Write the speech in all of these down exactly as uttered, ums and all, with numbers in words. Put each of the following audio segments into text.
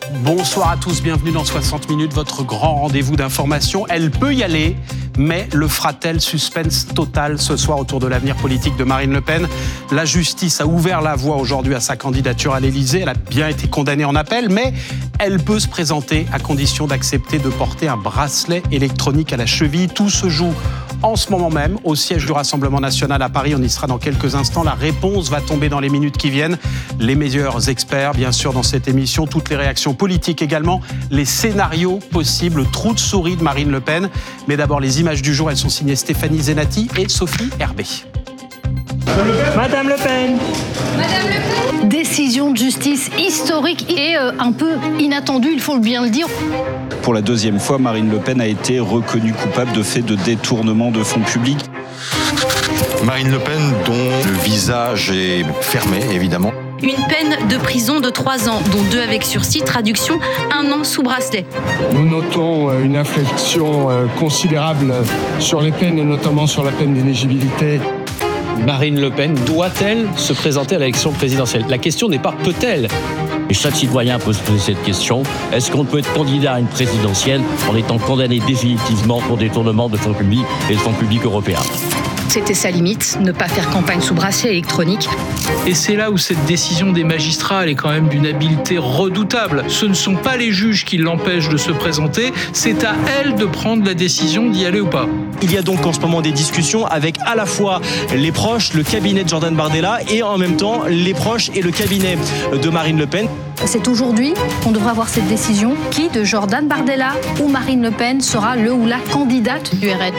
Bonsoir à tous, bienvenue dans soixante minutes, votre grand rendez-vous d'information. Elle peut y aller, mais le fera-t-elle? Suspense total ce soir autour de l'avenir politique de Marine Le Pen. La justice a ouvert la voie aujourd'hui à sa candidature à l'Élysée. Elle a bien été condamnée en appel, mais elle peut se présenter à condition d'accepter de porter un bracelet électronique à la cheville. Tout se joue en ce moment même au siège du Rassemblement national à Paris. On y sera dans quelques instants. La réponse va tomber dans les minutes qui viennent. Les meilleurs experts, bien sûr, dans cette émission. Toutes les réactions politiques également. Les scénarios possibles. Trou de souris de Marine Le Pen. Mais d'abord, les images du jour. Elles sont signées Stéphanie Zenati et Sophie Herbet. Madame Le Pen. Madame Le Pen. Décision de justice historique et euh, un peu inattendue, il faut bien le dire. Pour la deuxième fois, Marine Le Pen a été reconnue coupable de faits de détournement de fonds publics. Marine Le Pen, dont le visage est fermé, évidemment. Une peine de prison de trois ans, dont deux avec sursis, traduction, un an sous bracelet. Nous notons une inflexion considérable sur les peines, et notamment sur la peine d'éligibilité. Marine Le Pen doit-elle se présenter à l'élection présidentielle? La question n'est pas peut-elle. Et chaque citoyen peut se poser cette question. Est-ce qu'on peut être candidat à une présidentielle en étant condamné définitivement pour détournement de fonds publics et de fonds publics européens? C'était sa limite, ne pas faire campagne sous bracelet électronique. Et c'est là où cette décision des magistrats elle est quand même d'une habileté redoutable. Ce ne sont pas les juges qui l'empêchent de se présenter, c'est à elle de prendre la décision d'y aller ou pas. Il y a donc en ce moment des discussions avec à la fois les proches, le cabinet de Jordan Bardella et en même temps les proches et le cabinet de Marine Le Pen. C'est aujourd'hui qu'on devra avoir cette décision. Qui de Jordan Bardella ou Marine Le Pen sera le ou la candidate du R N?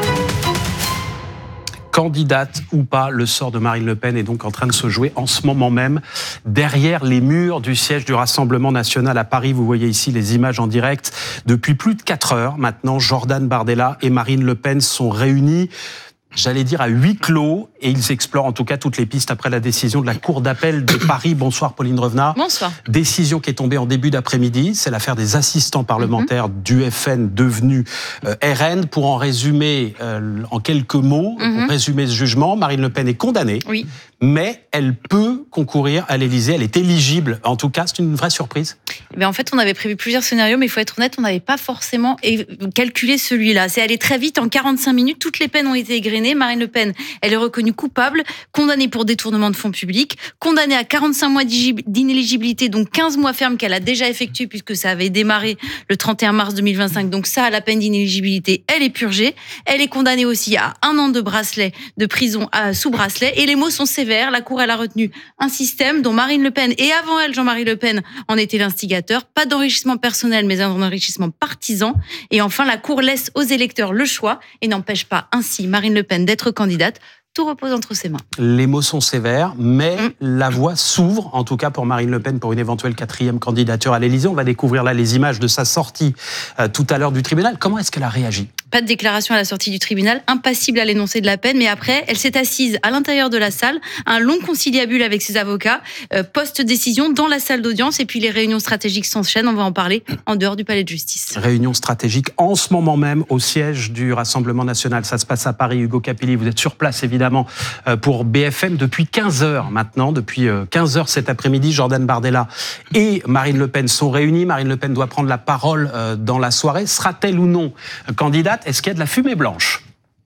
Candidate ou pas, le sort de Marine Le Pen est donc en train de se jouer en ce moment même derrière les murs du siège du Rassemblement national à Paris. Vous voyez ici les images en direct. Depuis plus de quatre heures maintenant, Jordan Bardella et Marine Le Pen sont réunis, j'allais dire à huis clos, et ils explorent en tout cas toutes les pistes après la décision de la Cour d'appel de Paris. Bonsoir Pauline Revenat. Bonsoir. Décision qui est tombée en début d'après-midi, c'est l'affaire des assistants parlementaires mm-hmm. du F N devenus euh, R N. Pour en résumer euh, en quelques mots, mm-hmm. pour résumer ce jugement, Marine Le Pen est condamnée, oui. mais elle peut concourir à l'Élysée, elle est éligible. En tout cas, c'est une vraie surprise. Mais en fait, on avait prévu plusieurs scénarios, mais il faut être honnête, on n'avait pas forcément calculé celui-là. C'est allé très vite, en quarante-cinq minutes, toutes les peines ont été égrenées. Marine Le Pen, elle est reconnue coupable, condamnée pour détournement de fonds publics, condamnée à quarante-cinq mois d'inéligibilité, donc quinze mois ferme qu'elle a déjà effectué puisque ça avait démarré le trente et un mars deux mille vingt-cinq. Donc ça, la peine d'inéligibilité, elle est purgée. Elle est condamnée aussi à un an de bracelet, de prison à, sous bracelet. Et les mots sont sévères. La Cour, elle a retenu un système dont Marine Le Pen, et avant elle, Jean-Marie Le Pen, en était l'instigateur. Pas d'enrichissement personnel, mais un enrichissement partisan. Et enfin, la Cour laisse aux électeurs le choix et n'empêche pas ainsi Marine Le Pen d'être candidate. Tout repose entre ses mains. Les mots sont sévères, mais mmh. la voie s'ouvre, en tout cas pour Marine Le Pen, pour une éventuelle quatrième candidature à l'Élysée. On va découvrir là les images de sa sortie euh, tout à l'heure du tribunal. Comment est-ce qu'elle a réagi ? Pas de déclaration à la sortie du tribunal, impassible à l'énoncé de la peine, mais après, elle s'est assise à l'intérieur de la salle, un long conciliabule avec ses avocats, euh, post-décision dans la salle d'audience, et puis les réunions stratégiques s'enchaînent, on va en parler, en dehors du palais de justice. Réunion stratégique en ce moment même au siège du Rassemblement national. Ça se passe à Paris. Hugo Capilli, vous êtes sur place évidemment pour B F M depuis quinze heures maintenant. Depuis quinze heures cet après-midi, Jordan Bardella et Marine Le Pen sont réunis. Marine Le Pen doit prendre la parole dans la soirée. Sera-t-elle ou non candidate ? Est-ce qu'il y a de la fumée blanche ?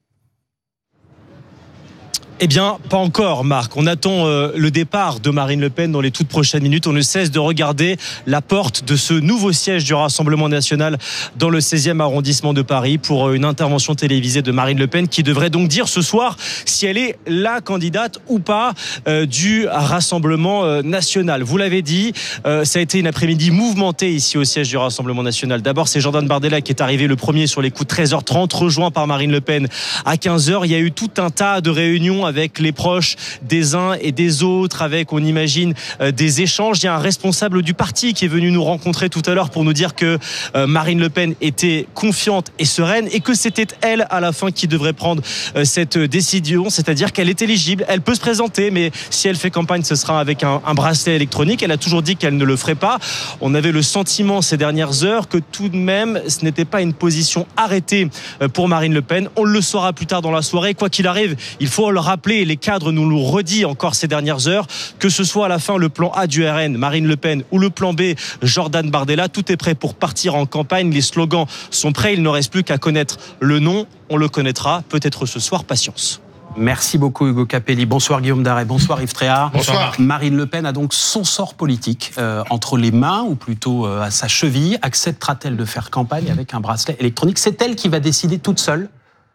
Eh bien, pas encore, Marc. On attend euh, le départ de Marine Le Pen dans les toutes prochaines minutes. On ne cesse de regarder la porte de ce nouveau siège du Rassemblement national dans le seizième arrondissement de Paris pour euh, une intervention télévisée de Marine Le Pen qui devrait donc dire ce soir si elle est la candidate ou pas euh, du Rassemblement euh, national. Vous l'avez dit, euh, ça a été une après-midi mouvementée ici au siège du Rassemblement national. D'abord, c'est Jordan Bardella qui est arrivé le premier sur les coups de treize heures trente, rejoint par Marine Le Pen à quinze heures. Il y a eu tout un tas de réunions avec les proches des uns et des autres, avec, on imagine, euh, des échanges. Il y a un responsable du parti qui est venu nous rencontrer tout à l'heure pour nous dire que euh, Marine Le Pen était confiante et sereine et que c'était elle, à la fin, qui devrait prendre euh, cette décision, c'est-à-dire qu'elle est éligible, elle peut se présenter, mais si elle fait campagne, ce sera avec un, un bracelet électronique. Elle a toujours dit qu'elle ne le ferait pas. On avait le sentiment ces dernières heures que tout de même, ce n'était pas une position arrêtée pour Marine Le Pen. On le saura plus tard dans la soirée. Quoi qu'il arrive, il faut le rappeler, rappelé, les cadres nous l'ont redit encore ces dernières heures, que ce soit à la fin le plan A du R N, Marine Le Pen, ou le plan B, Jordan Bardella, tout est prêt pour partir en campagne. Les slogans sont prêts, il ne reste plus qu'à connaître le nom. On le connaîtra peut-être ce soir, patience. Merci beaucoup Hugo Capelli. Bonsoir Guillaume Darey. Bonsoir Yves Tréhard. Bonsoir. Marine Le Pen a donc son sort politique euh, entre les mains, ou plutôt euh, à sa cheville. Acceptera-t-elle de faire campagne avec un bracelet électronique ? C'est elle qui va décider toute seule ?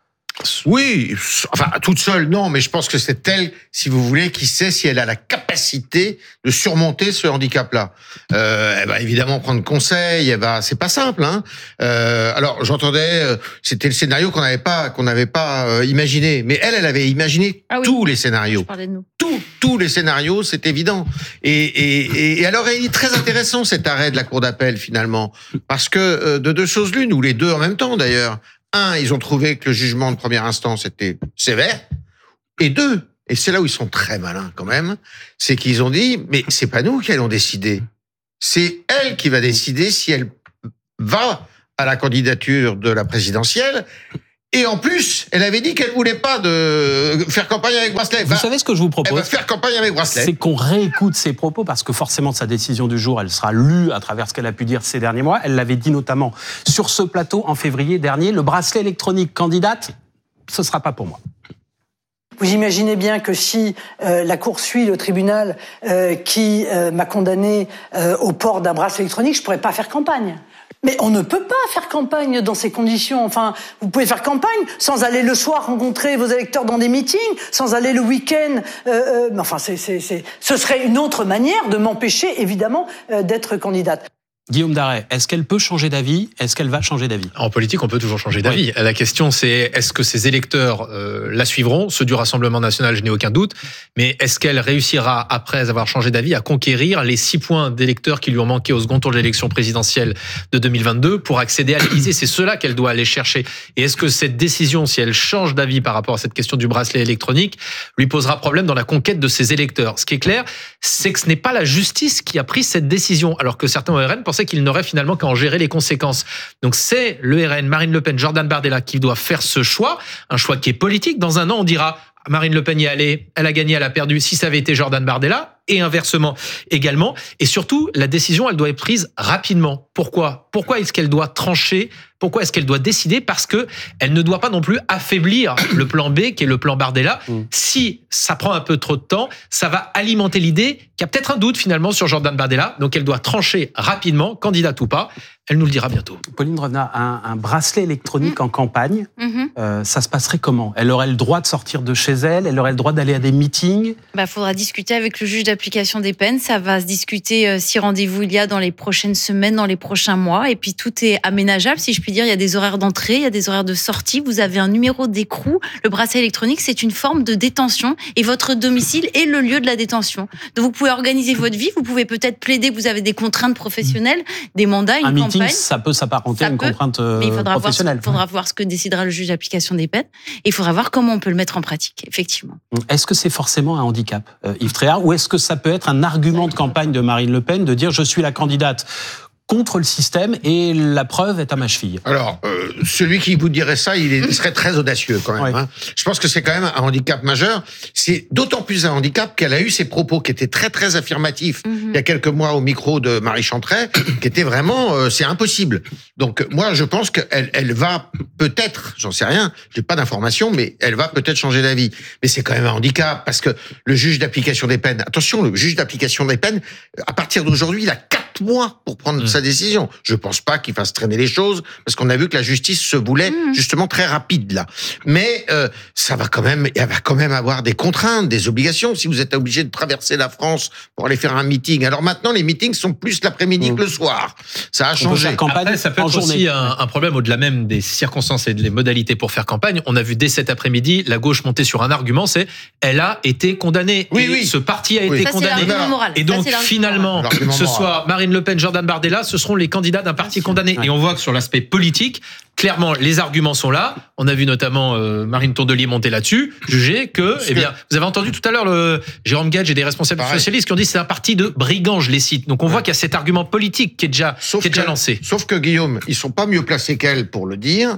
Oui, enfin toute seule non, mais je pense que c'est elle, si vous voulez, qui sait si elle a la capacité de surmonter ce handicap-là. Euh, elle va évidemment prendre conseil, elle va, c'est pas simple, hein. Euh, alors j'entendais, euh, c'était le scénario qu'on n'avait pas, qu'on n'avait pas euh, imaginé, mais elle, elle avait imaginé Ah oui. tous les scénarios. Je parlais de nous. Tous, tous les scénarios, c'est évident. Et, et, et alors, il est très intéressant cet arrêt de la Cour d'appel finalement, parce que euh, de deux choses l'une, ou les deux en même temps d'ailleurs. Un, ils ont trouvé que le jugement de première instance était sévère. Et deux, et c'est là où ils sont très malins quand même, c'est qu'ils ont dit, mais c'est pas nous qui allons décider. C'est elle qui va décider si elle va à la candidature de la présidentielle. Et en plus, elle avait dit qu'elle voulait pas de faire campagne avec bracelet. Vous Va, savez ce que je vous propose ? Elle va faire campagne avec bracelet. C'est qu'on réécoute ses propos, parce que forcément sa décision du jour, elle sera lue à travers ce qu'elle a pu dire ces derniers mois. Elle l'avait dit notamment sur ce plateau en février dernier. Le bracelet électronique candidate, ce sera pas pour moi. Vous imaginez bien que si euh, la Cour suit le tribunal euh, qui euh, m'a condamné euh, au port d'un bracelet électronique, je pourrais pas faire campagne. Mais on ne peut pas faire campagne dans ces conditions. Enfin, vous pouvez faire campagne sans aller le soir rencontrer vos électeurs dans des meetings, sans aller le week-end. Euh, euh, mais enfin, c'est, c'est, c'est, ce serait une autre manière de m'empêcher, évidemment, euh, d'être candidate. Guillaume Darey, est-ce qu'elle peut changer d'avis ? Est-ce qu'elle va changer d'avis ? En politique, on peut toujours changer d'avis. Oui. La question, c'est est-ce que ses électeurs euh, la suivront ? Ceux du Rassemblement national, je n'ai aucun doute. Mais est-ce qu'elle réussira, après avoir changé d'avis, à conquérir les six points d'électeurs qui lui ont manqué au second tour de l'élection présidentielle de deux mille vingt-deux pour accéder à l'Élysée ? C'est cela qu'elle doit aller chercher. Et est-ce que cette décision, si elle change d'avis par rapport à cette question du bracelet électronique, lui posera problème dans la conquête de ses électeurs ? Ce qui est clair, c'est que ce n'est pas la justice qui a pris cette décision, alors que certains au R N pensaient qu'il n'aurait finalement qu'à en gérer les conséquences. Donc c'est le R N, Marine Le Pen, Jordan Bardella qui doit faire ce choix, un choix qui est politique. Dans un an, on dira Marine Le Pen y est allée, elle a gagné, elle a perdu. Si ça avait été Jordan Bardella, et inversement également. Et surtout, la décision, elle doit être prise rapidement. Pourquoi ? Pourquoi est-ce qu'elle doit trancher ? Pourquoi est-ce qu'elle doit décider ? Parce que elle ne doit pas non plus affaiblir le plan B, qui est le plan Bardella. Mmh. Si ça prend un peu trop de temps, ça va alimenter l'idée qu'il y a peut-être un doute finalement sur Jordan Bardella. Donc elle doit trancher rapidement, candidate ou pas. Elle nous le dira bientôt. Pauline Revenat, un, un bracelet électronique mmh. en campagne, mmh. euh, ça se passerait comment ? Elle aurait le droit de sortir de chez elle ? Elle aurait le droit d'aller à des meetings ? Bah, faudra discuter avec le juge d'application des peines. Ça va se discuter euh, si rendez-vous il y a dans les prochaines semaines, dans les prochains mois. Et puis tout est aménageable, si je puis dire. Il y a des horaires d'entrée, il y a des horaires de sortie. Vous avez un numéro d'écrou. Le bracelet électronique, c'est une forme de détention. Et votre domicile est le lieu de la détention. Donc vous pouvez organiser votre vie. Vous pouvez peut-être plaider que vous avez des contraintes professionnelles, des mandats, une un campagne. Meeting, ça peut s'apparenter à une peut, contrainte euh, mais il faudra professionnelle. Il faudra voir ce que décidera le juge d'application des peines. Et il faudra voir comment on peut le mettre en pratique, effectivement. Est-ce que c'est forcément un handicap, euh, Yves Tréhard, ou est-ce que ça peut être un argument de campagne de Marine Le Pen de dire je suis la candidate contre le système et la preuve est à ma cheville? Alors, euh, celui qui vous dirait ça, il, est, il serait très audacieux quand même. Ouais. Hein. Je pense que c'est quand même un handicap majeur. C'est d'autant plus un handicap qu'elle a eu ses propos qui étaient très très affirmatifs mm-hmm. il y a quelques mois au micro de Marie Chantray, qui étaient vraiment, euh, c'est impossible. Donc moi, je pense qu'elle elle va peut-être, j'en sais rien, j'ai pas d'informations, mais elle va peut-être changer d'avis. Mais c'est quand même un handicap parce que le juge d'application des peines, attention, le juge d'application des peines, à partir d'aujourd'hui, il a quatre mois pour prendre mmh. sa décision. Je pense pas qu'il fasse traîner les choses parce qu'on a vu que la justice se voulait mmh. justement très rapide là. Mais euh, ça va quand même, elle va quand même avoir des contraintes, des obligations. Si vous êtes obligé de traverser la France pour aller faire un meeting, alors maintenant les meetings sont plus l'après-midi mmh. que le soir. Ça a changé. Après, ça peut être aussi un, un problème au-delà même des circonstances et des modalités pour faire campagne. On a vu dès cet après-midi la gauche monter sur un argument, c'est elle a été condamnée. Oui, et oui. Ce parti a oui. été ça, condamné. Et donc ça, finalement, ce soir, Marine Le Pen, Jordan Bardella, ce seront les candidats d'un parti condamné. Ouais. Et on voit que sur l'aspect politique, clairement, les arguments sont là. On a vu notamment euh, Marine Tondelier monter là-dessus, juger que, eh bien, vous avez entendu tout à l'heure le Jérôme Gage et des responsables Pareil. socialistes qui ont dit que c'est un parti de brigands, je les cite. Donc on ouais. voit qu'il y a cet argument politique qui est déjà, qui est déjà que, lancé. Sauf que Guillaume, ils sont pas mieux placés qu'elle pour le dire,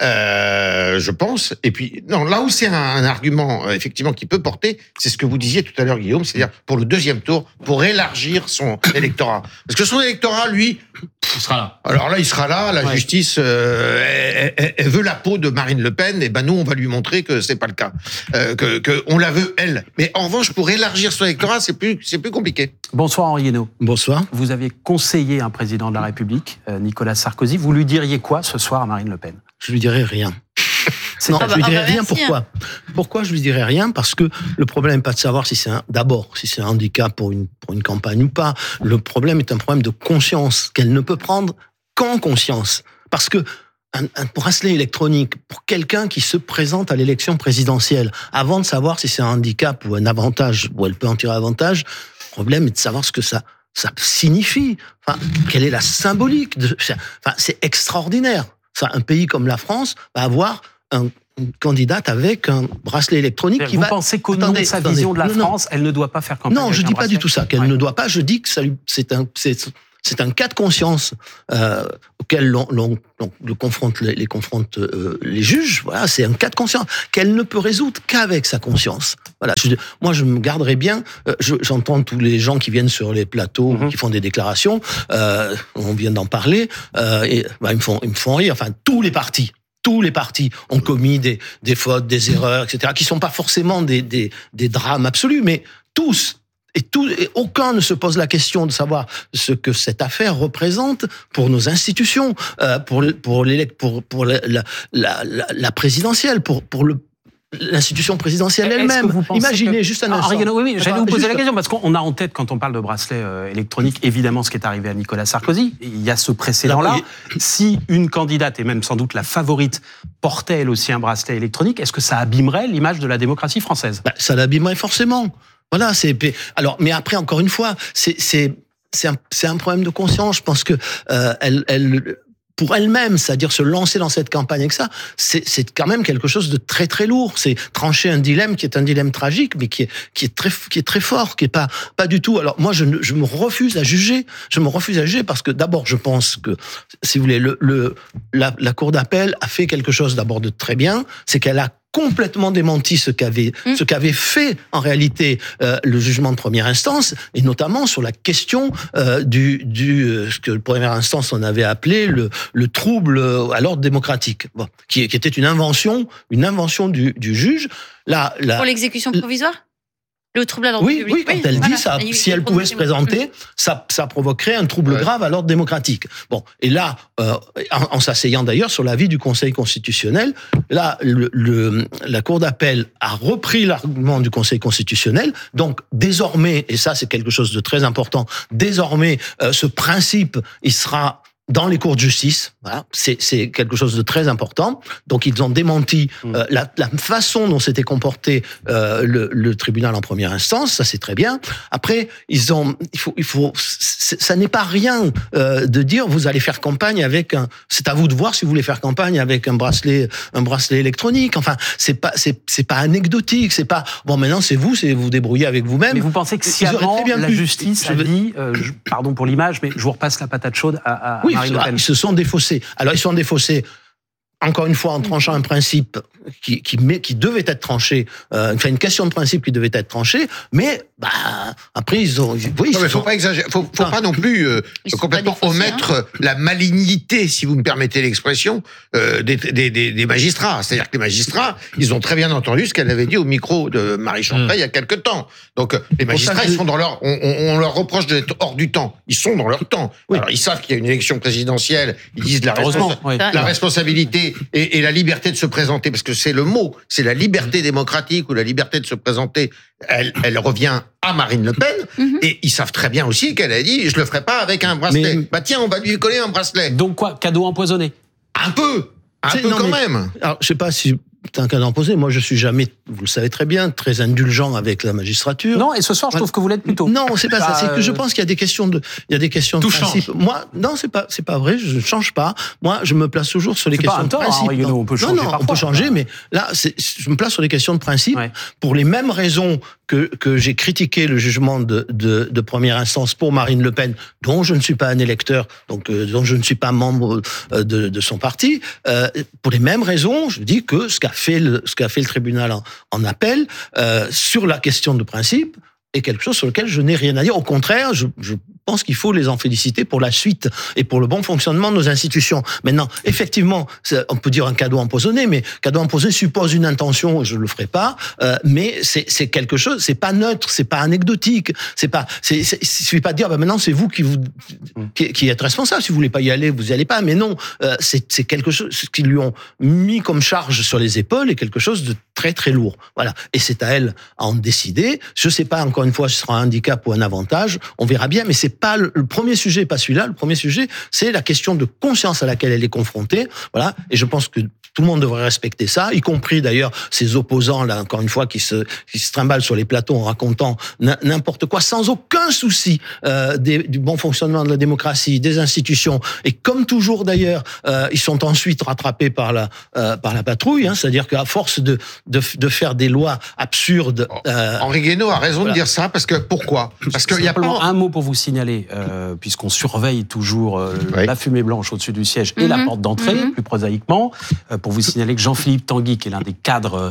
euh, je pense. Et puis, non, là où c'est un, un argument, euh, effectivement, qui peut porter, c'est ce que vous disiez tout à l'heure, Guillaume, c'est-à-dire pour le deuxième tour, pour élargir son électorat. Parce que son électorat, lui, il sera là. Alors là, il sera là. La ouais. justice, euh, elle, elle, elle veut la peau de Marine Le Pen. Et ben nous, on va lui montrer que c'est pas le cas, euh, que, que on la veut elle. Mais en revanche, pour élargir son électorat, c'est plus, c'est plus compliqué. Bonsoir Henri Guénaud. Bonsoir. Vous avez conseillé un président de la République, euh, Nicolas Sarkozy. Vous lui diriez quoi ce soir à Marine Le Pen? Je lui dirais rien. Non, ah bah, je lui dirais ah bah, rien. Pourquoi Pourquoi je lui dirais rien? Parce que le problème n'est pas de savoir si c'est un, d'abord, si c'est un handicap pour une, pour une campagne ou pas. Le problème est un problème de conscience qu'elle ne peut prendre qu'en conscience. Parce que un, un bracelet électronique pour quelqu'un qui se présente à l'élection présidentielle, avant de savoir si c'est un handicap ou un avantage, où elle peut en tirer avantage, le problème est de savoir ce que ça, ça signifie. Enfin, quelle est la symbolique de, enfin, c'est extraordinaire. Ça, un pays comme la France va avoir un, une candidate avec un bracelet électronique qui Vous va... Vous pensez qu'au nom de sa attendez, vision de la non, France, elle ne doit pas faire campagne? Non, je dis pas bracelet. du tout ça, qu'elle ouais. ne doit pas. Je dis que ça lui, c'est un, c'est, c'est un cas de conscience euh, auquel l'on, l'on, l'on le confronte, les, les confronte euh, les juges. Voilà, c'est un cas de conscience qu'elle ne peut résoudre qu'avec sa conscience. Voilà. Je, moi, je me garderais bien. Euh, je, j'entends tous les gens qui viennent sur les plateaux, mm-hmm. qui font des déclarations. Euh, on vient d'en parler. Euh, et bah, ils me font, ils me font rire. Enfin, tous les partis. Tous les partis ont commis des, des fautes, des erreurs, et cetera, qui sont pas forcément des, des, des drames absolus, mais tous. Et, tout, et aucun ne se pose la question de savoir ce que cette affaire représente pour nos institutions, euh, pour, pour, pour, pour la, la, la, la présidentielle, pour, pour le l'institution présidentielle elle-même. Imaginez, que... juste un ah, instant. Oui, oui, j'allais vous poser juste... la question, parce qu'on a en tête, quand on parle de bracelet euh, électronique, évidemment ce qui est arrivé à Nicolas Sarkozy. Il y a ce précédent-là. Non, il... Si une candidate, et même sans doute la favorite, portait elle aussi un bracelet électronique, est-ce que ça abîmerait l'image de la démocratie française? Bah, ça l'abîmerait forcément. Voilà, c'est... Alors, mais après, encore une fois, c'est, c'est, c'est, un, c'est un problème de conscience. Je pense que euh, elle... elle pour elle-même, c'est-à-dire se lancer dans cette campagne avec ça, c'est, c'est quand même quelque chose de très très lourd. C'est trancher un dilemme qui est un dilemme tragique, mais qui est qui est très qui est très fort, qui est pas pas du tout. Alors moi, je je me refuse à juger. Je me refuse à juger parce que d'abord, je pense que si vous voulez, le le la, la cour d'appel a fait quelque chose d'abord de très bien, c'est qu'elle a complètement démenti ce qu'avait mmh. ce qu'avait fait en réalité euh, le jugement de première instance, et notamment sur la question euh, du du euh, ce que de première instance on avait appelé le le trouble à l'ordre démocratique, bon, qui, qui était une invention une invention du du juge. Là, là pour l'exécution provisoire. Le trouble à l'ordre oui, public. Oui, quand oui, elle voilà. dit ça, si elle pouvait se présenter, ça, ça provoquerait un trouble ouais. grave à l'ordre démocratique. Bon, et là, euh, en, en s'asseyant d'ailleurs sur l'avis du Conseil constitutionnel, là, le, le, la Cour d'appel a repris l'argument du Conseil constitutionnel. Donc, désormais, et ça c'est quelque chose de très important, désormais, euh, ce principe, il sera dans les cours de justice, voilà, c'est, c'est quelque chose de très important. Donc ils ont démenti euh, la, la façon dont s'était comporté euh, le, le tribunal en première instance, ça c'est très bien. Après, ils ont, il faut, il faut, ça n'est pas rien euh, de dire vous allez faire campagne avec un. C'est à vous de voir si vous voulez faire campagne avec un bracelet, un bracelet électronique. Enfin, c'est pas, c'est, c'est pas anecdotique, c'est pas bon. Maintenant, c'est vous, c'est vous débrouiller avec vous-même. Mais vous pensez que si avant la justice a dit, euh, je, pardon pour l'image, mais je vous repasse la patate chaude à, à oui, Marine Le Pen. Ils se sont défaussés. Alors, ils sont défaussés, encore une fois, en tranchant un principe qui, qui, qui devait être tranché, euh, enfin, une question de principe qui devait être tranchée, mais, bah, après, ils ont, oui, non, mais faut sont... pas exagérer, faut, faut ah. pas non plus, euh, complètement omettre hein. la malignité, si vous me permettez l'expression, euh, des, des, des, des magistrats. C'est-à-dire que les magistrats, ils ont très bien entendu ce qu'elle avait dit au micro de Marie Chanfray mmh. il y a quelque temps. Donc, les magistrats, ils sont dans leur, on, on, on leur reproche d'être hors du temps. Ils sont dans leur temps. Oui. Alors, ils savent qu'il y a une élection présidentielle, ils disent la, responsa- oui. la responsabilité et, et la liberté de se présenter, parce que c'est le mot, c'est la liberté démocratique ou la liberté de se présenter, elle, elle revient à Marine Le Pen, mm-hmm. et ils savent très bien aussi qu'elle a dit, je le ferai pas avec un bracelet. Mais... Bah tiens, on va lui coller un bracelet. Donc quoi, cadeau empoisonné? Un peu, un c'est, peu non, quand mais, même. Alors, je sais pas si un cadeau imposé. Moi, je suis jamais, vous le savez très bien, très indulgent avec la magistrature. Non, et ce soir, je trouve que vous l'êtes plutôt. Non, c'est pas bah, ça. C'est que je pense qu'il y a des questions de, il y a des questions Tout de principe. change. Moi, non, c'est pas, c'est pas vrai. Je ne change pas. Moi, je me place toujours sur les c'est questions pas un de tort, principe. hein, Guénaud, on peut changer non, non, parfois, on peut changer, bah. mais là, c'est, je me place sur les questions de principe Ouais. pour les mêmes raisons que que j'ai critiqué le jugement de, de de première instance pour Marine Le Pen, dont je ne suis pas un électeur, donc euh, dont je ne suis pas membre euh, de de son parti. Euh, pour les mêmes raisons, je dis que ce qu'a fait le ce qu'a fait le tribunal en, en appel euh, sur la question de principe est quelque chose sur lequel je n'ai rien à dire. Au contraire, je, je pense qu'il faut les en féliciter pour la suite et pour le bon fonctionnement de nos institutions. Maintenant, effectivement, on peut dire un cadeau empoisonné, mais cadeau empoisonné suppose une intention, je le ferai pas. Euh, mais c'est, c'est quelque chose, c'est pas neutre, c'est pas anecdotique, c'est pas, c'est, c'est, il suffit pas de dire, bah maintenant c'est vous qui vous qui, qui êtes responsable. Si vous voulez pas y aller, vous y allez pas. Mais non, euh, c'est, c'est quelque chose ce qu'ils lui ont mis comme charge sur les épaules est quelque chose de très très lourd. Voilà. Et c'est à elle à en décider. Je sais pas encore une fois, si ce sera un handicap ou un avantage. On verra bien, mais c'est pas le, le premier sujet, pas celui-là. Le premier sujet, c'est la question de conscience à laquelle elle est confrontée. Voilà. Et je pense que tout le monde devrait respecter ça, y compris d'ailleurs ces opposants là, encore une fois, qui se qui se trimballent sur les plateaux en racontant n'importe quoi, sans aucun souci euh, des, du bon fonctionnement de la démocratie, des institutions. Et comme toujours d'ailleurs, euh, ils sont ensuite rattrapés par la euh, par la patrouille. Hein, c'est-à-dire qu'à force de de de faire des lois absurdes. Euh, Henri Guénaud a raison voilà. de dire ça parce que pourquoi ? Parce qu'il y a pas un mot pour vous signaler, euh, puisqu'on surveille toujours euh, oui. la fumée blanche au-dessus du siège et mm-hmm. la porte d'entrée, mm-hmm. plus prosaïquement. Euh, pour vous signaler que Jean-Philippe Tanguy, qui est l'un des cadres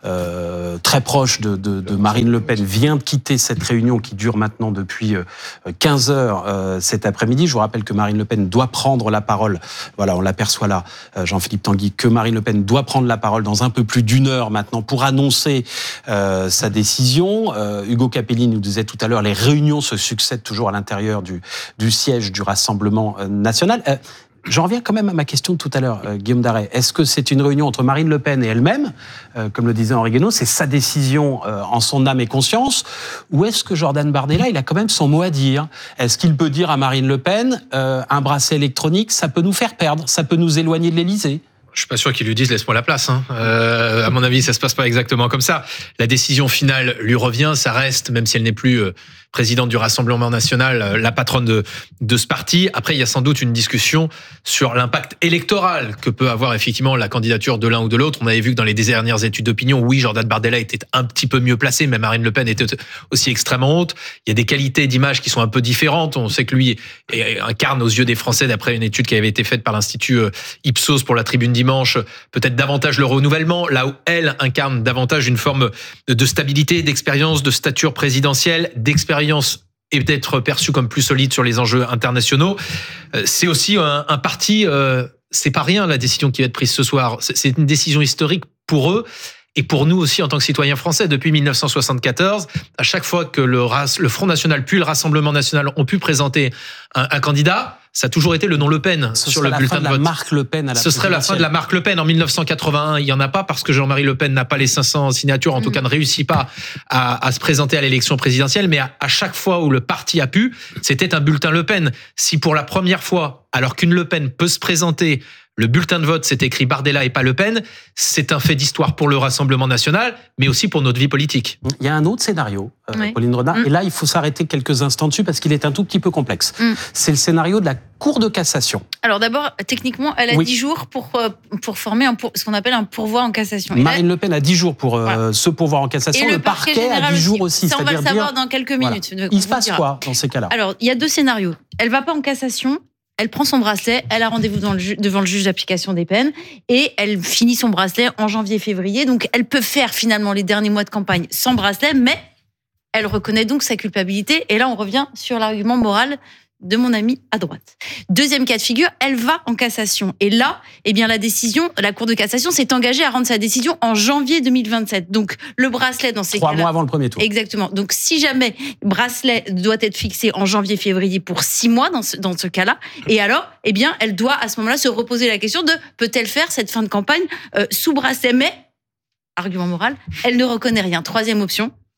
euh, très proches de, de, de Marine Le Pen, vient de quitter cette réunion qui dure maintenant depuis quinze heures euh, cet après-midi. Je vous rappelle que Marine Le Pen doit prendre la parole. Voilà, on l'aperçoit là, euh, Jean-Philippe Tanguy, que Marine Le Pen doit prendre la parole dans un peu plus d'une heure maintenant pour annoncer euh, sa décision. Euh, Hugo Capelli nous disait tout à l'heure, les réunions se succèdent toujours à l'intérieur du, du siège du Rassemblement national. Euh, J'en reviens quand même à ma question de tout à l'heure, euh, Guillaume Darey. Est-ce que c'est une réunion entre Marine Le Pen et elle-même, euh, comme le disait Henri Guénaud, c'est sa décision euh, en son âme et conscience, ou est-ce que Jordan Bardella, il a quand même son mot à dire ? Est-ce qu'il peut dire à Marine Le Pen, euh, un bracelet électronique, ça peut nous faire perdre, ça peut nous éloigner de l'Élysée ? Je suis pas sûr qu'ils lui disent laisse-moi la place. Hein. Euh, à mon avis, ça se passe pas exactement comme ça. La décision finale lui revient, ça reste, même si elle n'est plus euh, présidente du Rassemblement national, euh, la patronne de de ce parti. Après, il y a sans doute une discussion sur l'impact électoral que peut avoir effectivement la candidature de l'un ou de l'autre. On avait vu que dans les dernières études d'opinion, oui, Jordan Bardella était un petit peu mieux placé, mais Marine Le Pen était aussi extrêmement haute. Il y a des qualités d'image qui sont un peu différentes. On sait que lui incarne aux yeux des Français, d'après une étude qui avait été faite par l'Institut Ipsos pour la Tribune dimanche, peut-être davantage le renouvellement, là où elle incarne davantage une forme de stabilité, d'expérience, de stature présidentielle, d'expérience et peut-être perçue comme plus solide sur les enjeux internationaux. C'est aussi un, un parti, euh, c'est pas rien la décision qui va être prise ce soir. C'est une décision historique pour eux. Et pour nous aussi, en tant que citoyens français, depuis mille neuf cent soixante-quatorze, à chaque fois que le, le Front National puis le Rassemblement National ont pu présenter un, un candidat, ça a toujours été le nom Le Pen Ce sur le bulletin de vote. Ce serait la fin de la marque Le Pen à la Ce serait la fin de la marque Le Pen. En mille neuf cent quatre-vingt-un, il y en a pas parce que Jean-Marie Le Pen n'a pas les cinq cents signatures, en mmh. tout cas ne réussit pas à, à se présenter à l'élection présidentielle. Mais à, à chaque fois où le parti a pu, c'était un bulletin Le Pen. Si pour la première fois, alors qu'une Le Pen peut se présenter, le bulletin de vote, c'est écrit Bardella et pas Le Pen, c'est un fait d'histoire pour le Rassemblement national, mais aussi pour notre vie politique. Il y a un autre scénario, euh, oui. Pauline Renard, mmh. et là, il faut s'arrêter quelques instants dessus parce qu'il est un tout petit peu complexe. Mmh. C'est le scénario de la Cour de cassation. Alors d'abord, techniquement, elle a oui. dix jours pour, pour former un pour, ce qu'on appelle un pourvoi en cassation. Marine Le Pen a dix jours pour euh, voilà. se pourvoir en cassation. Et le, le parquet, parquet a dix jours aussi. Ça, on va le savoir dire... dans quelques minutes. Voilà. Il se passe quoi dans ces cas-là ? Alors, il y a deux scénarios. Elle va pas en cassation. Elle prend son bracelet, elle a rendez-vous dans le ju- devant le juge d'application des peines et elle finit son bracelet en janvier-février. Donc, elle peut faire finalement les derniers mois de campagne sans bracelet, mais elle reconnaît donc sa culpabilité. Et là, on revient sur l'argument moral de mon ami à droite. Deuxième cas de figure, elle va en cassation. Et là, eh bien, la décision, la Cour de cassation s'est engagée à rendre sa décision en janvier deux mille vingt-sept. Donc, le bracelet dans ces Trois cas-là. mois avant le premier tour. Exactement. Donc, si jamais bracelet doit être fixé en janvier-février pour six mois dans ce, dans ce cas-là, et alors, eh bien, elle doit à ce moment-là se reposer la question de peut-elle faire cette fin de campagne euh, sous bracelet? Mais, argument moral, elle ne reconnaît rien. Troisième option,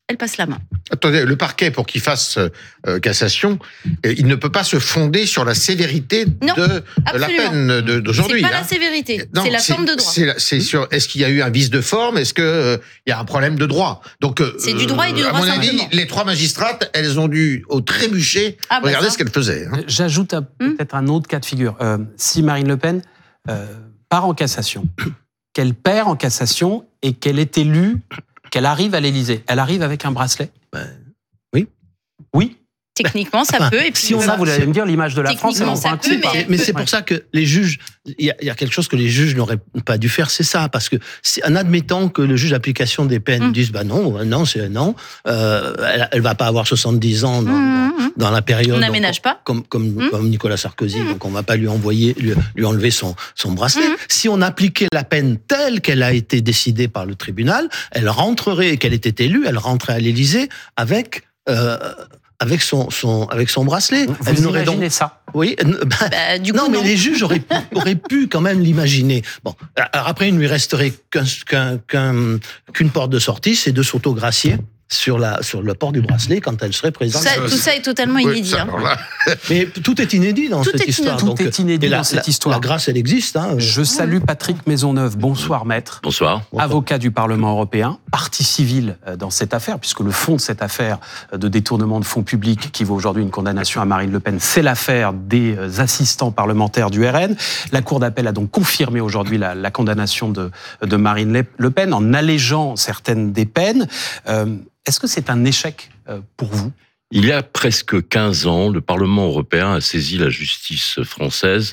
elle passe la main. Attendez, le parquet, pour qu'il fasse euh, cassation, euh, il ne peut pas se fonder sur la sévérité non, de euh, la peine de, d'aujourd'hui. C'est pas hein. la sévérité, non, c'est la c'est, forme de droit. C'est, c'est sur, est-ce qu'il y a eu un vice de forme? Est-ce qu'il euh, y a un problème de droit? Donc, euh, c'est du droit et du droit. À mon avis, les trois magistrates, elles ont dû, au trébucher, ah bah regarder ça. ce qu'elles faisaient. Hein. J'ajoute à, peut-être un autre cas de figure. Euh, si Marine Le Pen euh, part en cassation, qu'elle perd en cassation et qu'elle est élue, qu'elle arrive à l'Élysée, elle arrive avec un bracelet? ben, Oui. Oui. Techniquement, ça enfin, peut. Et puis si on a, vous allez me dire, l'image de la France, ça c'est un peut, mais, mais c'est pour ça que les juges, il y, y a quelque chose que les juges n'auraient pas dû faire, c'est ça, parce que c'est, en admettant que le juge d'application des peines mmh. dise, bah non, non, c'est non, euh, elle, elle va pas avoir soixante-dix ans dans, mmh. dans, dans la période. On n'aménage pas. Comme, comme, mmh. comme Nicolas Sarkozy, mmh. donc on va pas lui envoyer, lui, lui enlever son, son bracelet. Mmh. Si on appliquait la peine telle qu'elle a été décidée par le tribunal, elle rentrerait, qu'elle était élue, elle rentrait à l'Élysée avec, euh, avec son, son, avec son bracelet. Vous elle imaginez donc... ça? Oui. Bah, bah, du coup, non, non, mais les juges auraient, auraient pu quand même l'imaginer. Bon, alors après, il ne lui resterait qu'un, qu'un, qu'un, qu'une porte de sortie, c'est de s'autogracier sur la sur le port du bracelet quand elle serait présente. Ça, tout ça est totalement inédit. Oui, ça, hein. Mais tout est inédit dans tout cette histoire. Tout donc, est inédit la, dans cette la, histoire. La grâce, elle existe. Hein. Je salue Patrick Maisonneuve. Bonsoir, maître. Bonsoir. Avocat du Parlement européen, partie civile dans cette affaire, puisque le fond de cette affaire de détournement de fonds publics qui vaut aujourd'hui une condamnation à Marine Le Pen, c'est l'affaire des assistants parlementaires du R N. La Cour d'appel a donc confirmé aujourd'hui la, la condamnation de, de Marine Le Pen en allégeant certaines des peines. Euh, Est-ce que c'est un échec pour vous? Il y a presque quinze ans, le Parlement européen a saisi la justice française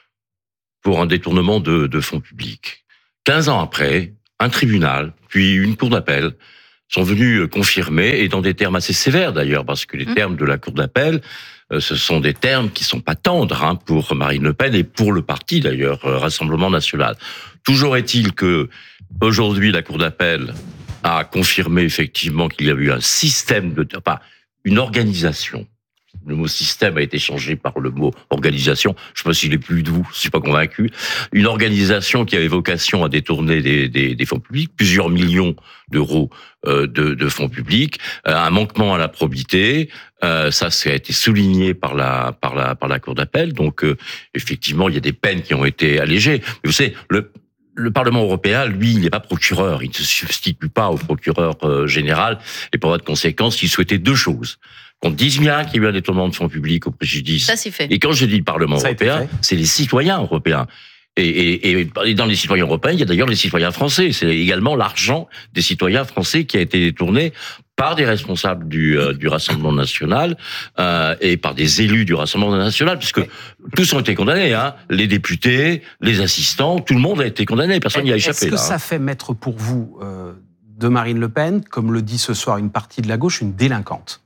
pour un détournement de, de fonds publics. quinze ans après, un tribunal, puis une cour d'appel sont venus confirmer, et dans des termes assez sévères d'ailleurs, parce que les mmh. termes de la cour d'appel, ce sont des termes qui sont pas tendres hein, pour Marine Le Pen et pour le parti d'ailleurs, Rassemblement National. Toujours est-il que aujourd'hui la cour d'appel a confirmé effectivement qu'il y a eu un système de, enfin, une organisation. Le mot système a été changé par le mot organisation. Je sais pas s'il est plus doux, je suis pas convaincu. Une organisation qui avait vocation à détourner des, des, des fonds publics, plusieurs millions d'euros euh, de, de fonds publics, euh, un manquement à la probité. Euh, ça, ça a été souligné par la par la par la cour d'appel. Donc, euh, effectivement, il y a des peines qui ont été allégées. Mais vous savez, le Le Parlement européen, lui, il n'est pas procureur. Il ne se substitue pas au procureur euh, général. Et pour votre conséquence, il souhaitait deux choses. Qu'on dise bien qu'il y a eu un détournement de fonds publics au préjudice. Ça, c'est fait. Et quand je dis le Parlement européen, c'est les citoyens européens. Et, et, et dans les citoyens européens, il y a d'ailleurs les citoyens français. C'est également l'argent des citoyens français qui a été détourné par des responsables du, euh, du Rassemblement national euh, et par des élus du Rassemblement national, puisque oui. tous ont été condamnés, hein, les députés, les assistants, tout le monde a été condamné, personne n'y a échappé. Est-ce que là, ça hein. fait mettre pour vous euh, de Marine Le Pen, comme le dit ce soir une partie de la gauche, une délinquante?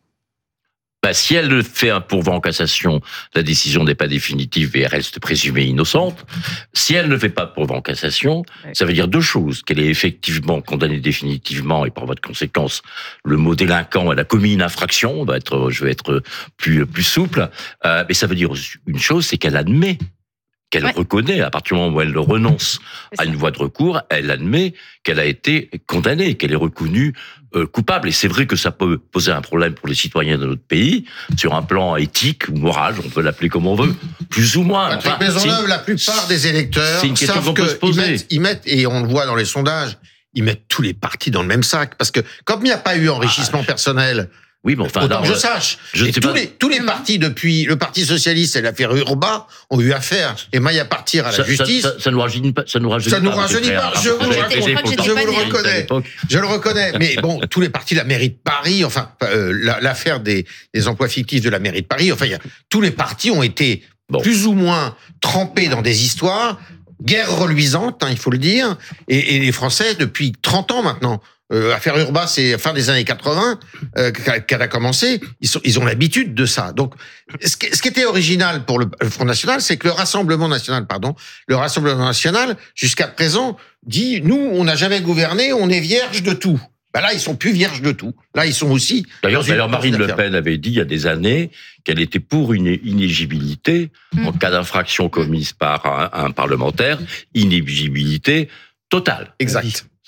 Bah, si elle fait un pourvoi en cassation, la décision n'est pas définitive et elle reste présumée innocente. Si elle ne fait pas de pourvoi en cassation, ouais. ça veut dire deux choses. Qu'elle est effectivement condamnée définitivement et par voie de conséquence, le mot délinquant, elle a commis une infraction. On va être, je vais être plus, plus souple. Euh, mais ça veut dire une chose, c'est qu'elle admet, qu'elle ouais. reconnaît, à partir du moment où elle renonce à une voie de recours, elle admet qu'elle a été condamnée, qu'elle est reconnue euh, coupable. Et c'est vrai que ça peut poser un problème pour les citoyens de notre pays, sur un plan éthique ou moral, on peut l'appeler comme on veut, plus ou moins. Patrick enfin, Maisonneuve, la plupart des électeurs savent qu'ils mettent, ils mettent, et on le voit dans les sondages, ils mettent tous les partis dans le même sac. Parce que comme il n'y a pas eu enrichissement ah, personnel, oui, mais enfin, autant que je sache. Je et tous, pas... les, tous les partis, depuis le Parti Socialiste et l'affaire Urbain, ont eu affaire, et maille à partir à la ça, justice. Ça, ça, ça nous rajeunit pas. Ça nous rajeunit ça pas. Nous rajeunit pas. Je, vous, je, je, je vous le reconnais. Je le reconnais. Mais bon, tous les partis de la mairie de Paris, enfin, euh, l'affaire des, des emplois fictifs de la mairie de Paris, enfin, y a, tous les partis ont été bon. plus ou moins trempés dans des histoires, guerre reluisante, hein, il faut le dire, et, et les Français, depuis trente ans maintenant, Euh, affaire Urbain, c'est fin des années quatre-vingts euh, qu'elle a commencé. Ils, sont, ils ont l'habitude de ça. Donc, ce qui, ce qui était original pour le, le Front National, c'est que le Rassemblement National, pardon, le Rassemblement National, jusqu'à présent, dit nous, on n'a jamais gouverné, on est vierge de tout. Ben là, ils sont plus vierges de tout. Là, ils sont aussi. D'ailleurs, d'ailleurs Marine Le Pen avait dit il y a des années qu'elle était pour une inéligibilité mmh. en cas d'infraction commise par un, un parlementaire, inéligibilité totale. Exact.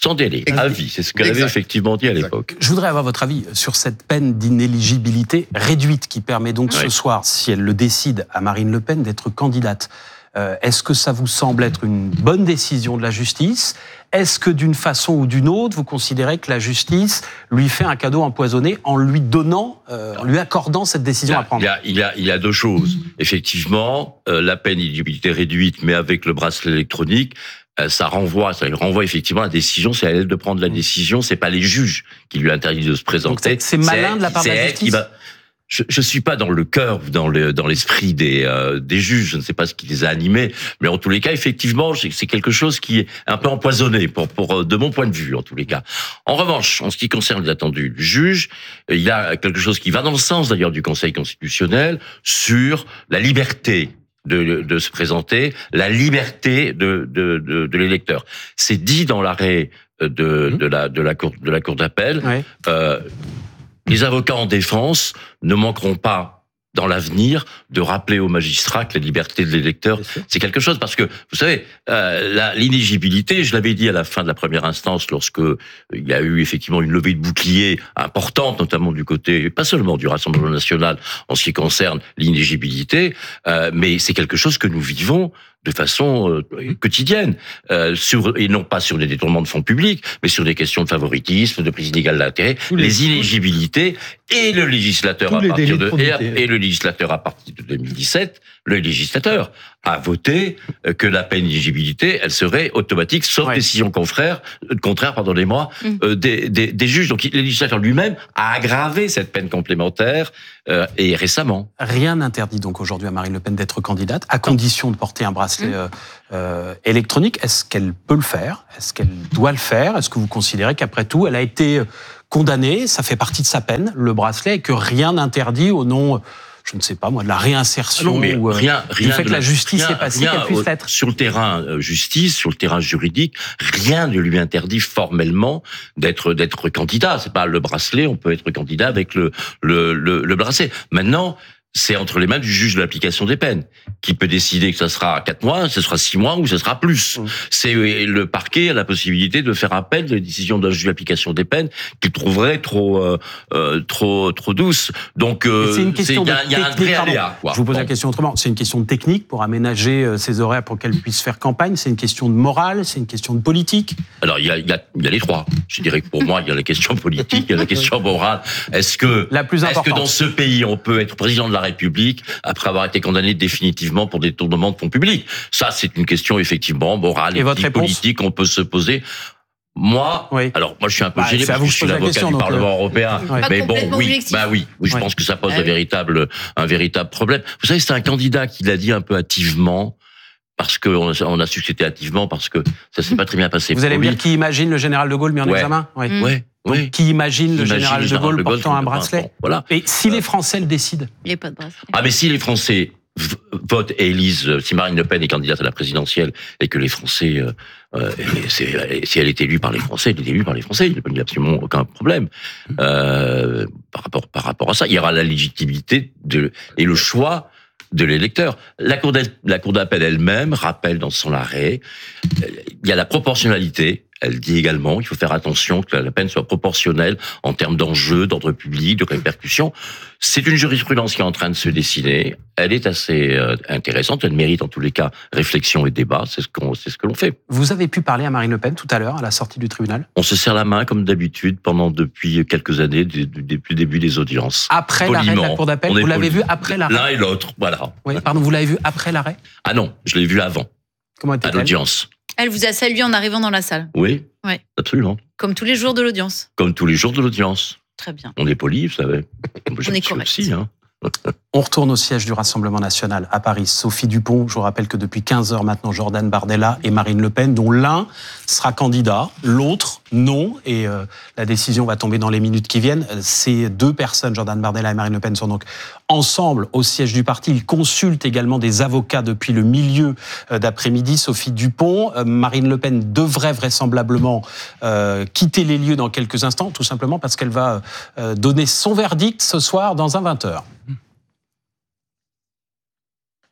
Sans délai, à vie, c'est ce qu'elle avait effectivement dit à l'époque. Je voudrais avoir votre avis sur cette peine d'inéligibilité réduite qui permet donc ce oui. soir, si elle le décide, à Marine Le Pen d'être candidate. Euh, est-ce que ça vous semble être une bonne décision de la justice ? Est-ce que d'une façon ou d'une autre, vous considérez que la justice lui fait un cadeau empoisonné en lui donnant, euh, en lui accordant cette décision il y a, à prendre ? il y a, il y a, il y a deux choses. Effectivement, euh, la peine d'inéligibilité réduite, mais avec le bracelet électronique, ça renvoie, ça renvoie effectivement à la décision. C'est à elle de prendre la décision. C'est pas les juges qui lui interdisent de se présenter. Donc c'est malin de la part de la justice. Va... Je, je suis pas dans le cœur, dans le dans l'esprit des euh, des juges. Je ne sais pas ce qui les a animés, mais en tous les cas, effectivement, c'est quelque chose qui est un peu empoisonné pour pour de mon point de vue, en tous les cas. En revanche, en ce qui concerne les attendus du juge, il y a quelque chose qui va dans le sens d'ailleurs du Conseil constitutionnel sur la liberté De, de se présenter, la liberté de, de, de, de l'électeur. C'est dit dans l'arrêt de, de la de la cour de la cour d'appel. Ouais. Euh, les avocats en défense ne manqueront pas dans l'avenir de rappeler aux magistrats que la liberté de l'électeur, c'est quelque chose, parce que vous savez, euh, la, l'inéligibilité, je l'avais dit à la fin de la première instance, lorsque il y a eu effectivement une levée de bouclier importante, notamment du côté, pas seulement du Rassemblement national, en ce qui concerne l'inéligibilité, euh, mais c'est quelque chose que nous vivons de façon euh, quotidienne, euh, sur, et non pas sur des détournements de fonds publics, mais sur des questions de favoritisme, de prise inégale d'intérêt, les, les inéligibilités, et le législateur à partir de, et, et le législateur à partir de deux mille dix-sept, le législateur a voté que la peine d'inéligibilité, elle serait automatique, sauf ouais. décision contraire, contraire, pardonnez-moi, mmh. euh, des, des, des juges. Donc le législateur lui-même a aggravé cette peine complémentaire euh, et récemment. Rien n'interdit donc aujourd'hui à Marine Le Pen d'être candidate, à condition de porter un bracelet mmh. euh, électronique. Est-ce qu'elle peut le faire ? Est-ce qu'elle doit le faire ? Est-ce que vous considérez qu'après tout, elle a été condamnée, ça fait partie de sa peine, le bracelet, et que rien n'interdit au nom, je ne sais pas moi, de la réinsertion, ah non, mais ou rien, rien du fait que la, la justice rien, est passée, rien, qu'elle puisse l'être. Sur le terrain justice, sur le terrain juridique, rien ne lui interdit formellement d'être d'être candidat. C'est pas le bracelet, on peut être candidat avec le le le, le bracelet. Maintenant, c'est entre les mains du juge de l'application des peines, qui peut décider que ça sera quatre mois, ce sera six mois ou ce sera plus. Mmh. C'est le parquet a la possibilité de faire appel de la décision d'un juge de l'application des peines qu'il trouverait trop euh, euh, trop trop douce. Donc euh, c'est une question il y a, y a un vrai aléa. Je vous pose bon. la question autrement. C'est une question de technique pour aménager ses horaires pour qu'elle puisse faire campagne. C'est une question de morale. C'est une question de politique. Alors il y a il y a il y a les trois. Je dirais que pour moi il y a la question politique, il y a la question morale. Est-ce que la plus importante. Est-ce que dans ce pays on peut être président de la République après avoir été condamné définitivement pour détournement de fonds publics? Ça, c'est une question effectivement morale et, et politique qu'on peut se poser. Moi, oui. alors moi je suis un peu bah, gêné parce que je suis l'avocat question, du Parlement euh... européen, ouais. mais bon, oui, bah oui, oui, je ouais. pense que ça pose ah, un oui. véritable, un véritable problème. Vous savez, c'est un candidat qui l'a dit un peu hâtivement. Parce qu'on a, on a su que c'était hâtivement, parce que ça s'est pas très bien passé. Vous allez me dire qui imagine le général de Gaulle mis en ouais. examen? Oui. Mmh. Ouais. Donc, oui. qui imagine le général de Gaulle, de Gaulle portant un bracelet? Bon, voilà. Et si les Français le décident? Il n'y a pas de bracelet. Ah, mais si les Français votent et élisent, si Marine Le Pen est candidate à la présidentielle et que les Français, euh, euh, c'est, si elle est élue par les Français, elle est élue par les Français, il n'y a absolument aucun problème euh, par rapport par rapport à ça. Il y aura la légitimité de et le choix de l'électeur. La Cour la Cour d'appel elle-même rappelle dans son arrêt, il y a la proportionnalité. Elle dit également qu'il faut faire attention que la peine soit proportionnelle en termes d'enjeux, d'ordre public, de répercussions. C'est une jurisprudence qui est en train de se dessiner. Elle est assez euh, intéressante. Elle mérite en tous les cas réflexion et débat. C'est ce qu'on, c'est ce que l'on fait. Vous avez pu parler à Marine Le Pen tout à l'heure à la sortie du tribunal? On se serre la main comme d'habitude pendant depuis quelques années, depuis le début des audiences. Après l'arrêt de la Cour d'appel, vous l'avez vu après l'arrêt? L'un et l'autre, voilà. Oui, pardon, vous l'avez vu après l'arrêt? Ah non, je l'ai vu avant. Comment était-elle? À l'audience. Elle vous a salué en arrivant dans la salle. Oui, ouais. Absolument. Comme tous les jours de l'audience. Comme tous les jours de l'audience. Très bien. On est poli, vous savez. On est correct. Aussi, hein. On retourne au siège du Rassemblement national à Paris. Sophie Dupont, je vous rappelle que depuis quinze heures maintenant, Jordan Bardella et Marine Le Pen, dont l'un sera candidat, l'autre non. Et euh, la décision va tomber dans les minutes qui viennent. Ces deux personnes, Jordan Bardella et Marine Le Pen, sont donc ensemble au siège du parti. Ils consultent également des avocats depuis le milieu d'après-midi. Sophie Dupont, euh, Marine Le Pen devrait vraisemblablement euh, quitter les lieux dans quelques instants, tout simplement parce qu'elle va euh, donner son verdict ce soir dans un vingt heures.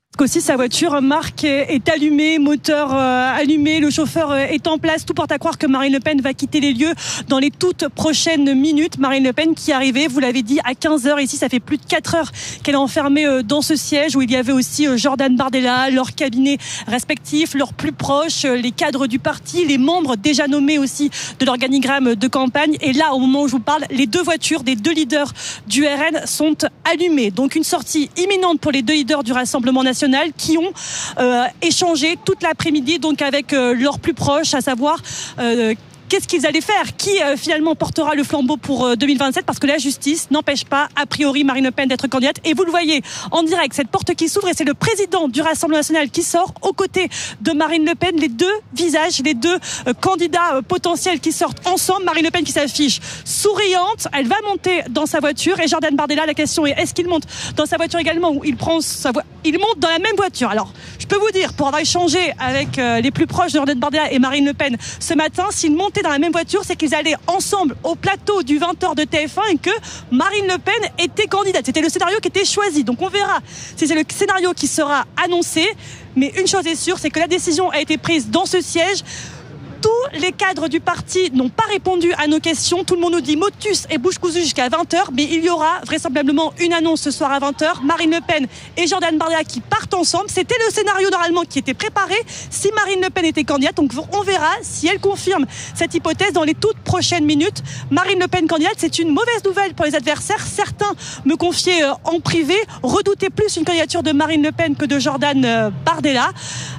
Qu'aussi sa voiture, Marc, est allumée, moteur euh, allumé, le chauffeur est en place. Tout porte à croire que Marine Le Pen va quitter les lieux dans les toutes prochaines minutes. Marine Le Pen qui est arrivée, vous l'avez dit, à quinze heures. Ici, ça fait plus de quatre heures qu'elle est enfermée dans ce siège où il y avait aussi Jordan Bardella, leurs cabinets respectifs, leurs plus proches, les cadres du parti, les membres déjà nommés aussi de l'organigramme de campagne. Et là, au moment où je vous parle, les deux voitures des deux leaders du R N sont allumées. Donc une sortie imminente pour les deux leaders du Rassemblement national qui ont euh, échangé toute l'après-midi donc avec euh, leurs plus proches, à savoir euh, qu'est-ce qu'ils allaient faire, qui euh, finalement portera le flambeau pour euh, deux mille vingt-sept, parce que la justice n'empêche pas a priori Marine Le Pen d'être candidate. Et vous le voyez en direct, cette porte qui s'ouvre et c'est le président du Rassemblement national qui sort aux côtés de Marine Le Pen, les deux visages, les deux euh, candidats euh, potentiels qui sortent ensemble. Marine Le Pen qui s'affiche souriante, elle va monter dans sa voiture et Jordan Bardella, la question est est-ce qu'il monte dans sa voiture également ou il prend sa voiture, il monte dans la même voiture. Alors je peux vous dire, pour avoir échangé avec euh, les plus proches de Jordan Bardella et Marine Le Pen ce matin, s'il montait dans la même voiture, c'est qu'ils allaient ensemble au plateau du vingt heures de T F un et que Marine Le Pen était candidate. C'était le scénario qui était choisi. Donc on verra si c'est le scénario qui sera annoncé. Mais une chose est sûre, c'est que la décision a été prise dans ce siège. Tous les cadres du parti n'ont pas répondu à nos questions. Tout le monde nous dit motus et bouche cousue jusqu'à vingt heures. Mais il y aura vraisemblablement une annonce ce soir à vingt heures. Marine Le Pen et Jordan Bardella qui partent ensemble. C'était le scénario normalement qui était préparé si Marine Le Pen était candidate. Donc on verra si elle confirme cette hypothèse dans les toutes prochaines minutes. Marine Le Pen candidate, c'est une mauvaise nouvelle pour les adversaires. Certains me confiaient en privé, redoutaient plus une candidature de Marine Le Pen que de Jordan Bardella.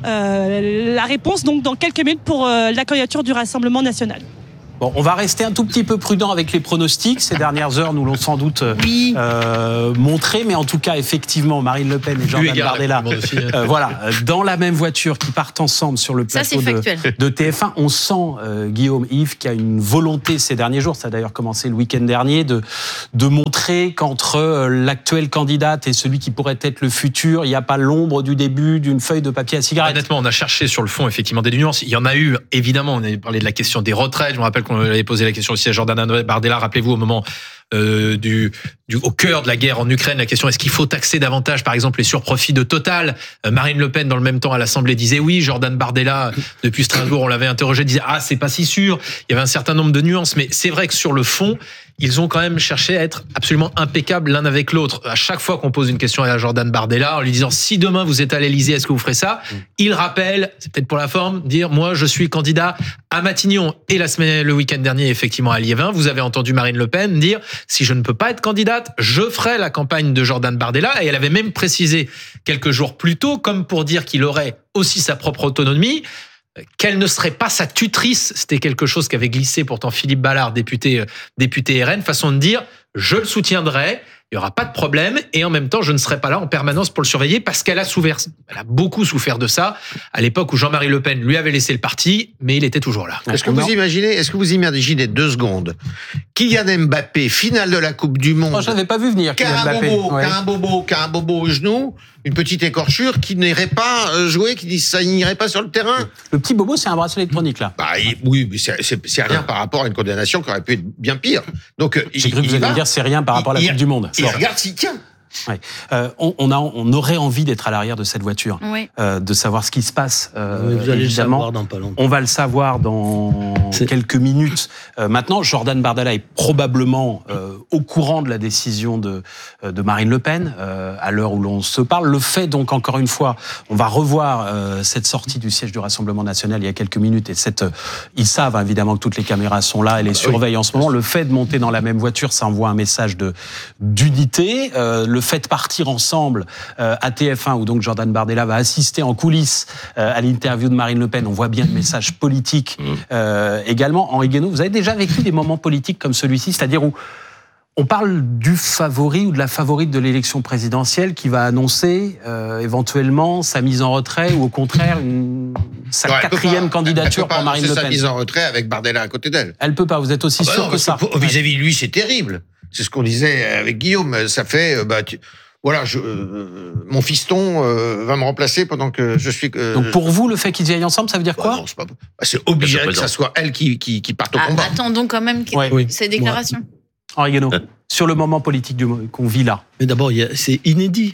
Euh, la réponse donc dans quelques minutes pour euh, la candidature du Rassemblement national. Bon, on va rester un tout petit peu prudent avec les pronostics. Ces dernières heures nous l'ont sans doute oui. euh, montré, mais en tout cas, effectivement, Marine Le Pen et Jordan Bardella, euh, voilà, dans la même voiture, qui partent ensemble sur le plateau Ça, de, de T F un. On sent, euh, Guillaume, Yves, qu'il y a une volonté ces derniers jours, ça a d'ailleurs commencé le week-end dernier, de, de montrer qu'entre l'actuelle candidate et celui qui pourrait être le futur, il n'y a pas l'ombre du début d'une feuille de papier à cigarette. Honnêtement, on a cherché sur le fond, effectivement, des nuances. Il y en a eu, évidemment, on a parlé de la question des retraites. Je me rappelle qu'on avait posé la question aussi à Jordan Bardella. Rappelez-vous, au moment euh, du, du, au cœur de la guerre en Ukraine, la question est-ce qu'il faut taxer davantage, par exemple, les surprofits de Total. euh, Marine Le Pen, dans le même temps, à l'Assemblée, disait oui. Jordan Bardella, depuis Strasbourg, on l'avait interrogé, disait ah, c'est pas si sûr. Il y avait un certain nombre de nuances, mais c'est vrai que sur le fond, ils ont quand même cherché à être absolument impeccables l'un avec l'autre. À chaque fois qu'on pose une question à Jordan Bardella, en lui disant si demain vous êtes à l'Élysée, est-ce que vous ferez ça ? Il rappelle, c'est peut-être pour la forme, dire moi je suis candidat à Matignon. Et la semaine, le week-end dernier, effectivement à Liévin, vous avez entendu Marine Le Pen dire si je ne peux pas être candidate, je ferai la campagne de Jordan Bardella. Et elle avait même précisé quelques jours plus tôt, comme pour dire qu'il aurait aussi sa propre autonomie, qu'elle ne serait pas sa tutrice. C'était quelque chose qu'avait glissé pourtant Philippe Ballard, député, député R N, façon de dire je le soutiendrai, il n'y aura pas de problème, et en même temps, je ne serai pas là en permanence pour le surveiller, parce qu'elle a souffert, elle a beaucoup souffert de ça, à l'époque où Jean-Marie Le Pen lui avait laissé le parti, mais il était toujours là. Est-ce que vous imaginez, est-ce que vous imaginez deux secondes, Kylian Mbappé, finale de la Coupe du Monde. Oh, je n'avais pas vu venir Kylian Mbappé. Bobo, ouais. Qu'a un bobo, qu'a un bobo au genou, une petite écorchure, qui n'irait pas jouer, qui dit ça n'irait pas sur le terrain. Le petit bobo, c'est un bracelet électronique, là. Bah, oui, mais c'est, c'est, c'est rien par rapport à une condamnation qui aurait pu être bien pire. Donc, j'ai cru que vous alliez me dire c'est rien par rapport à la il, Coupe du Monde. Il regarde s'il tient. Ouais. Euh, on, on, a, on aurait envie d'être à l'arrière de cette voiture, oui. euh, de savoir ce qui se passe. Euh, Vous allez évidemment. le savoir dans pas longtemps. On va le savoir dans c'est... quelques minutes. Euh, maintenant, Jordan Bardella est probablement euh, au courant de la décision de, de Marine Le Pen euh, à l'heure où l'on se parle. Le fait, donc, encore une fois, on va revoir euh, cette sortie du siège du Rassemblement national il y a quelques minutes. Et cette, euh, ils savent évidemment que toutes les caméras sont là et les surveillent oui. en ce moment. Le fait de monter dans la même voiture, ça envoie un message de, d'unité. Euh, le fait de partir ensemble euh, à T F un, où donc Jordan Bardella va assister en coulisses euh, à l'interview de Marine Le Pen, on voit bien le message politique euh, également. Henri Guénaud, vous avez déjà vécu des moments politiques comme celui-ci, c'est-à-dire où on parle du favori ou de la favorite de l'élection présidentielle qui va annoncer euh, éventuellement sa mise en retrait ou au contraire une, sa non, quatrième pas, candidature pour Marine Le Pen. Sa mise en retrait avec Bardella à côté d'elle. Elle peut pas, vous êtes aussi ah bah sûr non, que ça. Vis-à-vis de lui, c'est terrible. C'est ce qu'on disait avec Guillaume. Ça fait, bah, tu, voilà, je, euh, mon fiston euh, va me remplacer pendant que je suis. Euh, Donc pour vous, le fait qu'ils viennent ensemble, ça veut dire quoi ? bah non, c'est, pas, bah c'est obligé que ça soit elle qui, qui, qui parte au ah, combat. Attendons quand même ouais. oui. ces déclarations. Henri Guénaud, sur le moment politique du, qu'on vit là. Mais d'abord, il y a, c'est inédit.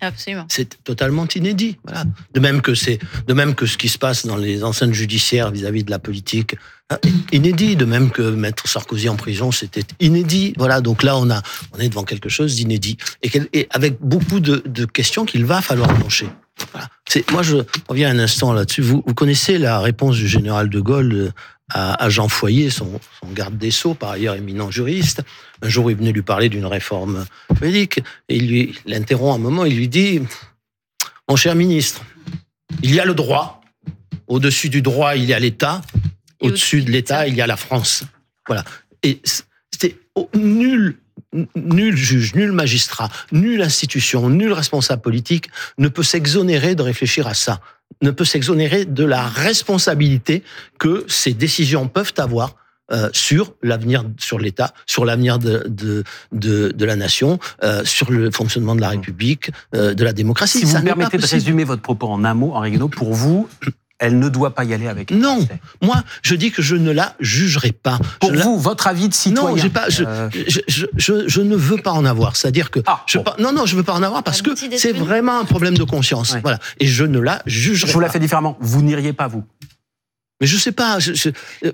Absolument. C'est totalement inédit. Voilà. De même que c'est, de même que ce qui se passe dans les enceintes judiciaires vis-à-vis de la politique, hein, inédit. De même que mettre Sarkozy en prison, c'était inédit. Voilà. Donc là, on a, on est devant quelque chose d'inédit et, et avec beaucoup de, de questions qu'il va falloir trancher. Voilà. C'est, moi, je reviens un instant là-dessus. Vous, vous connaissez la réponse du général de Gaulle à, à Jean Foyer, son, son garde des Sceaux, par ailleurs éminent juriste. Un jour, il venait lui parler d'une réforme juridique et il lui l'interrompt un moment. Il lui dit: mon cher ministre, il y a le droit. Au-dessus du droit, il y a l'État. Au-dessus de l'État, il y a la France. Voilà. Et c'était nul. Nul juge, nul magistrat, nulle institution, nul responsable politique ne peut s'exonérer de réfléchir à ça, ne peut s'exonérer de la responsabilité que ces décisions peuvent avoir euh, sur l'avenir, sur l'État, sur l'avenir de, de, de, de la nation, euh, sur le fonctionnement de la République, euh, de la démocratie. Si vous ça me permettez de résumer votre propos en un mot, Henri Guénaud, pour vous, elle ne doit pas y aller avec. Non, moi, je dis que je ne la jugerai pas. Pour je vous, la... votre avis de citoyen. Non, j'ai pas. Je, euh... je, je, je, je ne veux pas en avoir. C'est-à-dire que ah, je bon. pas, non, non, je veux pas en avoir parce que c'est vraiment un problème de conscience. Ouais. Voilà, et je ne la jugerai pas. Je vous la fais différemment. Vous n'iriez pas, vous. Mais je sais pas. Je, je,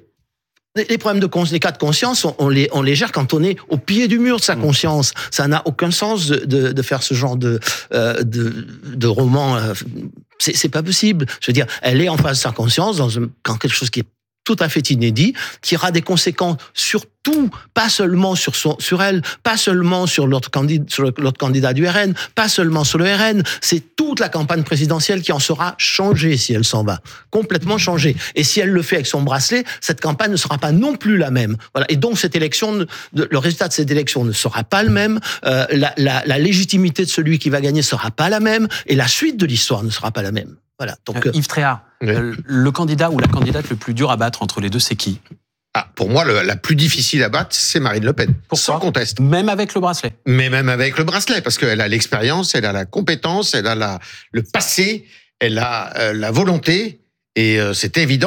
les problèmes de conscience, les cas de conscience, on, on, les, on les gère quand on est au pied du mur de sa conscience. Ça n'a aucun sens de, de, de faire ce genre de, euh, de, de roman. Euh, c'est, c'est pas possible. Je veux dire, elle est en face de sa conscience dans, un, dans quelque chose qui est tout à fait inédit, qui aura des conséquences sur tout, pas seulement sur, son, sur elle, pas seulement sur l'autre candidat, sur l'autre candidat du R N, pas seulement sur le R N, c'est toute la campagne présidentielle qui en sera changée si elle s'en va, complètement changée. Et si elle le fait avec son bracelet, cette campagne ne sera pas non plus la même. Voilà. Et donc cette élection, le résultat de cette élection ne sera pas le même, euh, la, la, la légitimité de celui qui va gagner ne sera pas la même, et la suite de l'histoire ne sera pas la même. Voilà. Donc, euh, Yves Tréhard, oui. euh, le candidat ou la candidate le plus dur à battre entre les deux, c'est qui ? Ah, pour moi, le, la plus difficile à battre, c'est Marine Le Pen. Pourquoi ? Sans conteste. Même avec le bracelet. Mais même avec le bracelet, parce qu'elle a l'expérience, elle a la compétence, elle a la, le passé, elle a euh, la volonté, et euh, c'est évident.